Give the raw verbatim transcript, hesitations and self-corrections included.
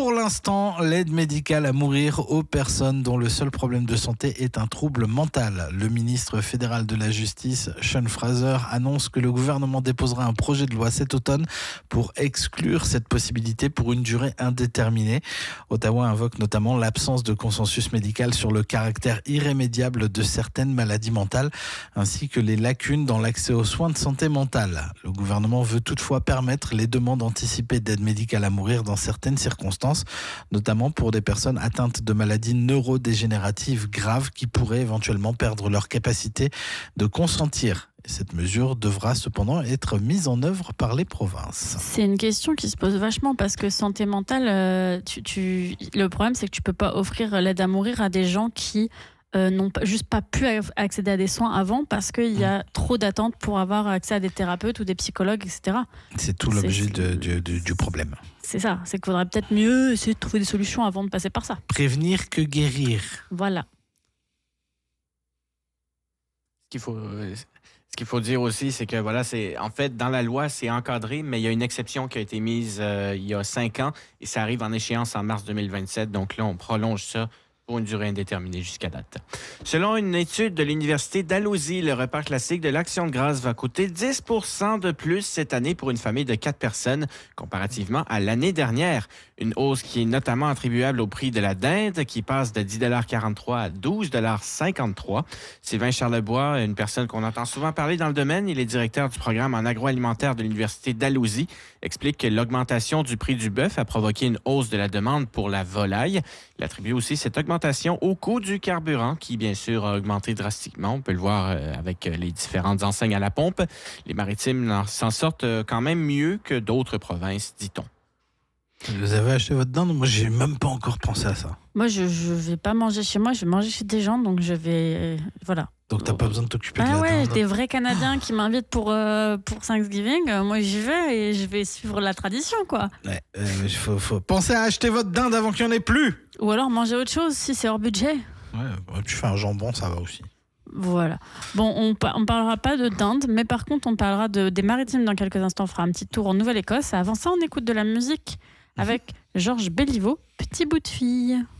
Pour l'instant, l'aide médicale à mourir aux personnes dont le seul problème de santé est un trouble mental. Le ministre fédéral de la Justice, Sean Fraser, annonce que le gouvernement déposera un projet de loi cet automne pour exclure cette possibilité pour une durée indéterminée. Ottawa invoque notamment l'absence de consensus médical sur le caractère irrémédiable de certaines maladies mentales, ainsi que les lacunes dans l'accès aux soins de santé mentale. Le gouvernement veut toutefois permettre les demandes anticipées d'aide médicale à mourir dans certaines circonstances, notamment pour des personnes atteintes de maladies neurodégénératives graves qui pourraient éventuellement perdre leur capacité de consentir. Cette mesure devra cependant être mise en œuvre par les provinces. C'est une question qui se pose vachement parce que santé mentale, euh, tu, tu, le problème c'est que tu peux pas offrir l'aide à mourir à des gens qui Euh, n'ont pas, juste pas pu accéder à des soins avant parce qu'il y a trop d'attentes pour avoir accès à des thérapeutes ou des psychologues, et cetera. C'est tout l'objet de, de, de, du problème. C'est ça, c'est qu'il faudrait peut-être mieux essayer de trouver des solutions avant de passer par ça. Prévenir que guérir. Voilà. Ce qu'il faut, ce qu'il faut dire aussi, c'est que voilà, c'est en fait dans la loi, c'est encadré, mais il y a une exception qui a été mise euh, il y a cinq ans et ça arrive en échéance en mars deux mille vingt-sept. Donc là, on prolonge ça pour une durée indéterminée jusqu'à date. Selon une étude de l'Université Dalhousie, le repas classique de l'Action de grâce va coûter dix pour cent de plus cette année pour une famille de quatre personnes, comparativement à l'année dernière. Une hausse qui est notamment attribuable au prix de la dinde, qui passe de dix dollars quarante-trois à douze dollars cinquante-trois. Sylvain Charlebois, une personne qu'on entend souvent parler dans le domaine, il est directeur du programme en agroalimentaire de l'Université Dalhousie, explique que l'augmentation du prix du bœuf a provoqué une hausse de la demande pour la volaille. Il attribue aussi cette augmentation au coût du carburant qui, bien sûr, a augmenté drastiquement. On peut le voir euh, avec les différentes enseignes à la pompe. Les Maritimes s'en sortent quand même mieux que d'autres provinces, dit-on. Vous avez acheté votre dinde? Moi, j'ai même pas encore pensé à ça. Moi, je ne vais pas manger chez moi, je vais manger chez des gens, donc je vais... Euh, voilà. Donc, t'as pas besoin de t'occuper ah de la ouais, dinde. des vrais Canadiens qui m'invitent pour, euh, pour Thanksgiving. Euh, moi, j'y vais et je vais suivre la tradition, quoi. Ouais, euh, faut, faut penser à acheter votre dinde avant qu'il n'y en ait plus. Ou alors manger autre chose si c'est hors budget. Ouais, tu fais un jambon, ça va aussi. Voilà. Bon, on ne parlera pas de dinde, mais par contre, on parlera de, des Maritimes dans quelques instants. On fera un petit tour en Nouvelle-Écosse. Avant ça, on écoute de la musique avec Georges Béliveau, Petit bout de fille.